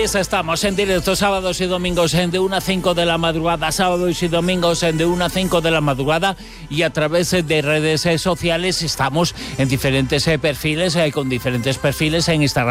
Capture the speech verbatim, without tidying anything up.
Betis estamos en directo sábados y domingos en de una a cinco de la madrugada, sábados y domingos en de una a cinco de la madrugada, y a través de redes sociales estamos en diferentes perfiles, con diferentes perfiles en Instagram.